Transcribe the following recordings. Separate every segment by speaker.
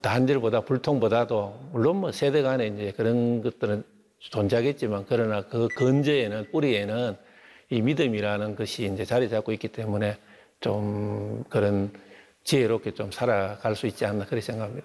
Speaker 1: 단절보다 불통보다도 물론 뭐 세대 간에 이제 그런 것들은 존재하겠지만 그러나 그 근저에는 뿌리에는 이 믿음이라는 것이 이제 자리 잡고 있기 때문에 좀 그런 지혜롭게 좀 살아갈 수 있지 않나 그렇게 생각합니다.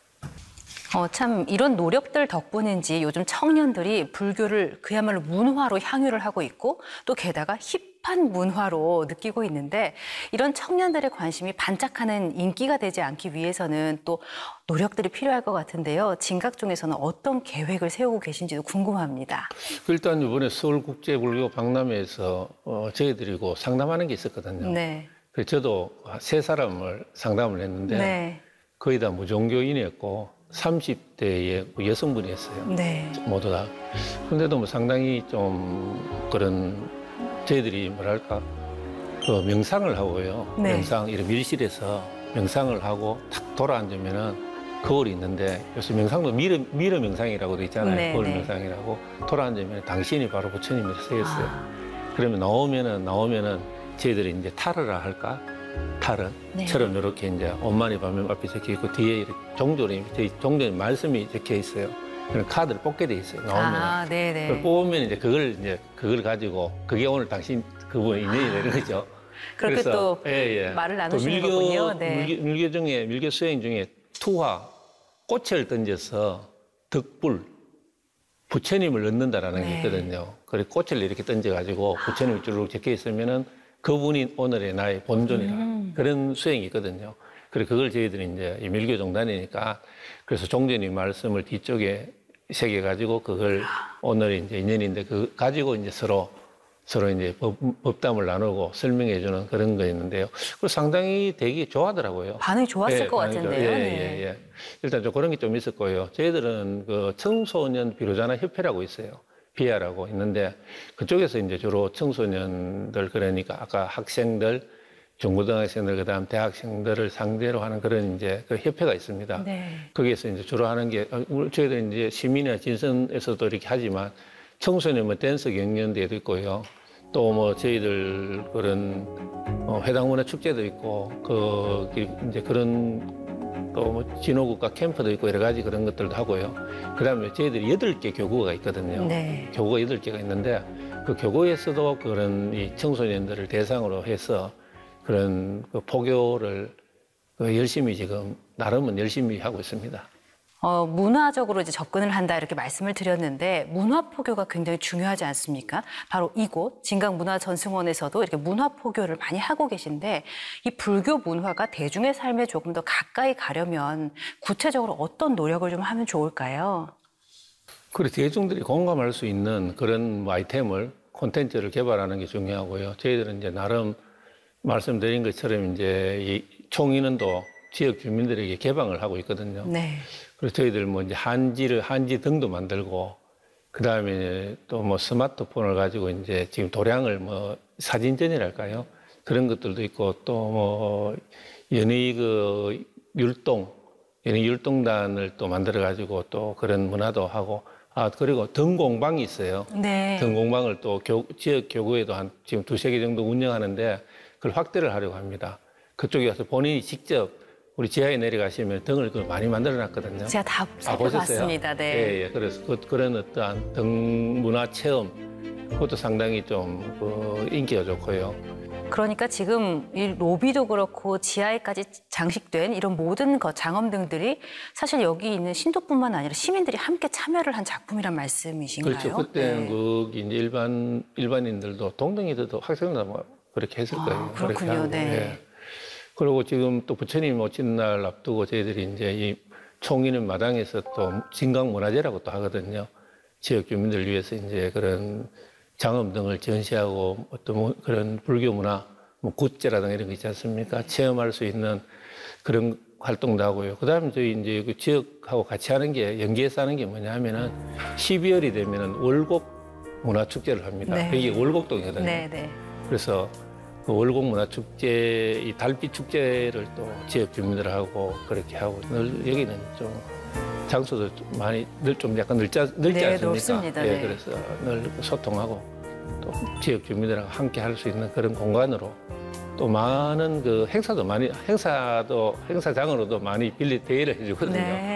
Speaker 2: 참 이런 노력들 덕분인지 요즘 청년들이 불교를 그야말로 문화로 향유를 하고 있고 또 게다가 힙한 문화로 느끼고 있는데 이런 청년들의 관심이 반짝하는 인기가 되지 않기 위해서는 또 노력들이 필요할 것 같은데요. 진각종에서는 어떤 계획을 세우고 계신지도 궁금합니다.
Speaker 1: 일단 이번에 서울국제불교 박람회에서 저희들이고 상담하는 게 있었거든요.
Speaker 2: 네.
Speaker 1: 그래서 저도 세 사람을 상담을 했는데
Speaker 2: 네.
Speaker 1: 거의 다 무종교인이었고 30대의 여성분이었어요.
Speaker 2: 네.
Speaker 1: 모두 다. 그런데도 뭐 상당히 좀 그런 저희들이 뭐랄까 그 명상을 하고요.
Speaker 2: 네.
Speaker 1: 명상 이런 밀실에서 명상을 하고 탁 돌아앉으면은 거울이 있는데 요새 명상도 미러 명상이라고 돼 있잖아요.
Speaker 2: 네,
Speaker 1: 거울
Speaker 2: 네.
Speaker 1: 명상이라고 돌아앉으면 당신이 바로 부처님이라 써 있어요. 그러면 나오면은 저희들이 이제 타르라 할까? 타르처럼
Speaker 2: 네.
Speaker 1: 이렇게 이제 엄만이 반면 앞에 적혀 있고 뒤에 이렇게 종전이 말씀이 적혀 있어요. 그런 카드를 뽑게 돼 있어요. 나오면
Speaker 2: 네네.
Speaker 1: 그걸 뽑으면 이제 그걸 가지고 그게 오늘 당신 그분 인연이 되는 거죠.
Speaker 2: 그렇게 또
Speaker 1: 예.
Speaker 2: 말을
Speaker 1: 또
Speaker 2: 나누시는 거군요. 네.
Speaker 1: 밀교 수행 중에 투화 꽃을 던져서 덕불 부처님을 넣는다라는 게
Speaker 2: 네.
Speaker 1: 있거든요. 그리고 꽃을 이렇게 던져가지고 부처님이 쭉 적혀 있으면은 그분이 오늘의 나의 본존이라 그런 수행이 있거든요. 그리고 그걸 저희들이 이제 이 밀교종단이니까 그래서 종전이 말씀을 뒤쪽에 새겨가지고 그걸 오늘이 이제 인연인데 그 가지고 이제 서로 이제 법담을 나누고 설명해주는 그런 거였는데요. 그리고 상당히 되게 좋아하더라고요.
Speaker 2: 반응이 좋았을
Speaker 1: 예,
Speaker 2: 것
Speaker 1: 반응이
Speaker 2: 같은데요.
Speaker 1: 예. 일단 좀 그런 게 좀 있었고요. 저희들은 그 청소년 비로자나 협회라고 있어요. 비아라고 있는데 그쪽에서 이제 주로 청소년들 그러니까 아까 학생들, 중고등학생들 그다음 대학생들을 상대로 하는 그런 이제 그 협회가 있습니다.
Speaker 2: 네.
Speaker 1: 거기에서 이제 주로 하는 게 저희들 이제 시민이나 진선에서도 이렇게 하지만 청소년 뭐 댄스 경연대회도 있고요. 또 뭐 저희들 그런 회당문화 축제도 있고 그 이제 그런 또 뭐 진호국가 캠프도 있고 여러 가지 그런 것들도 하고요. 그다음에 저희들이 8개 교구가 있거든요.
Speaker 2: 네.
Speaker 1: 교구가 8개가 있는데 그 교구에서도 그런 이 청소년들을 대상으로 해서 그런 그 포교를 열심히 지금 나름은 열심히 하고 있습니다.
Speaker 2: 문화적으로 이제 접근을 한다 이렇게 말씀을 드렸는데 문화 포교가 굉장히 중요하지 않습니까? 바로 이곳 진강문화전승원에서도 이렇게 문화 포교를 많이 하고 계신데 이 불교 문화가 대중의 삶에 조금 더 가까이 가려면 구체적으로 어떤 노력을 좀 하면 좋을까요?
Speaker 1: 그래 대중들이 공감할 수 있는 그런 뭐 아이템을 콘텐츠를 개발하는 게 중요하고요. 저희들은 이제 나름 말씀드린 것처럼 이제 이 총인원도 지역 주민들에게 개방을 하고 있거든요.
Speaker 2: 네.
Speaker 1: 그래서 저희들 뭐 이제 한지 등도 만들고, 그 다음에 또 뭐 스마트폰을 가지고 이제 지금 도량을 뭐 사진전이랄까요? 그런 것들도 있고, 또 뭐 연예 율동단을 또 만들어 가지고 또 그런 문화도 하고, 그리고 등공방이 있어요.
Speaker 2: 네.
Speaker 1: 등공방을 또 지역 교구에도 지금 2~3개 정도 운영하는데 그걸 확대를 하려고 합니다. 그쪽에 가서 본인이 직접 우리 지하에 내려가시면 등을 많이 만들어 놨거든요.
Speaker 2: 제가 다 살펴봤습니다. 네.
Speaker 1: 예. 그래서 그런 어떠한 등 문화 체험, 그것도 상당히 좀 인기가 좋고요.
Speaker 2: 그러니까 지금 이 로비도 그렇고 지하에까지 장식된 이런 모든 장엄등들이 사실 여기 있는 신도뿐만 아니라 시민들이 함께 참여를 한 작품이란 말씀이신가요?
Speaker 1: 그렇죠. 그때는
Speaker 2: 네.
Speaker 1: 거기 이제 일반인들도 동등이들도 학생들 뭐 그렇게 했을 거예요.
Speaker 2: 그렇군요. 네.
Speaker 1: 예. 그리고 지금 또 부처님 오신 날 앞두고 저희들이 이제 이 총인원 마당에서 또 진강문화제라고 또 하거든요. 지역 주민들 위해서 이제 그런 장엄 등을 전시하고 어떤 그런 불교 문화, 뭐 굿제라든가 이런 거 있지 않습니까? 체험할 수 있는 그런 활동도 하고요. 그 다음에 저희 이제 그 지역하고 같이 하는 게, 연계해서 하는 게 뭐냐 하면은 12월이 되면은 월곡 문화축제를 합니다.
Speaker 2: 네.
Speaker 1: 여기 월곡동이거든요.
Speaker 2: 네.
Speaker 1: 그래서 그 월곡문화축제, 이 달빛축제를 또 지역 주민들하고 그렇게 하고, 여기는 좀 장소도 좀 많이 좀 약간 넓지 않습니까?
Speaker 2: 넓습니다.
Speaker 1: 예,
Speaker 2: 네.
Speaker 1: 그래서 늘 소통하고 또 지역 주민들하고 함께 할 수 있는 그런 공간으로 또 많은 그 행사장으로도 많이 빌리 대여를 해주거든요.
Speaker 2: 네.